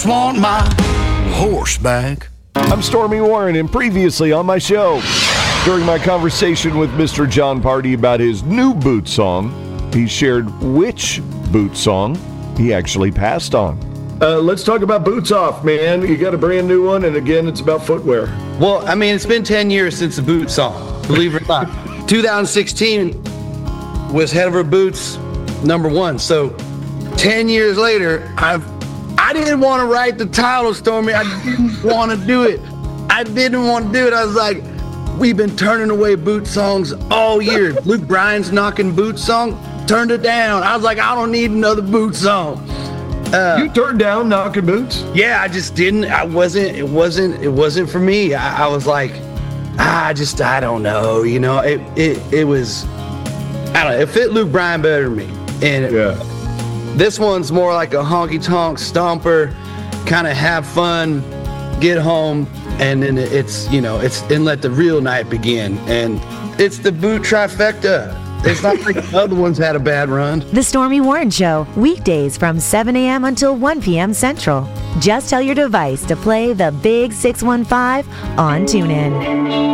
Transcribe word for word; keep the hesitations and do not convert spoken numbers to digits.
Want my horse back. I'm Stormy Warren, and previously on my show, during my conversation with Mister John Party about his new boot song, he shared which boot song he actually passed on. Uh, let's talk about Boots Off, man. You got a brand new one, and again, it's about footwear. Well, I mean, it's been ten years since the boot song, believe it or not. two thousand sixteen was Head Over Boots number one. So ten years later, I've I didn't want to write the title, Stormy. I didn't want to do it. I didn't want to do it. I was like, we've been turning away boot songs all year. Luke Bryan's Knocking Boots song, turned it down. I was like, I don't need another boot song. Uh, you turned down Knocking Boots? Yeah, I just didn't. I wasn't. It wasn't. It wasn't for me. I, I was like, ah, I just, I don't know. You know, it, it, it was. I don't know. It fit Luke Bryan better than me. And it, yeah. This one's more like a honky-tonk stomper, kind of have fun, get home, and then it's, you know, it's, and let the real night begin. And it's the boot trifecta. It's not like the other ones had a bad run. The Stormy Warren Show, weekdays from seven a.m. until one p.m. Central. Just tell your device to play the Big six one five on TuneIn.